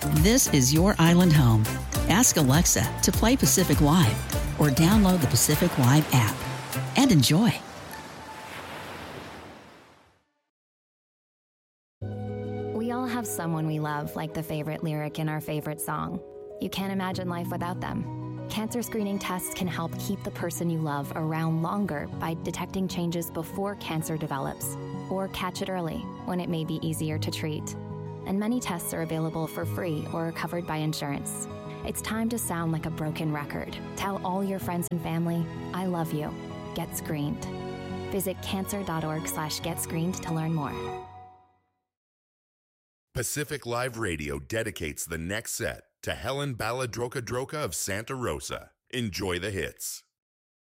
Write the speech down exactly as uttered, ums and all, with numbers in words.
This is your island home. Ask Alexa to play Pacific Live or download the Pacific Live app and enjoy. We all have someone we love, like the favorite lyric in our favorite song. You can't imagine life without them. Cancer screening tests can help keep the person you love around longer by detecting changes before cancer develops, or catch it early when it may be easier to treat. And many tests are available for free or are covered by insurance. It's time to sound like a broken record. Tell all your friends and family, I love you. Get screened. Visit cancer.org slash get screened to learn more. Pacific Live Radio dedicates the next set to Helen Baladroka Droka of Santa Rosa. Enjoy the hits.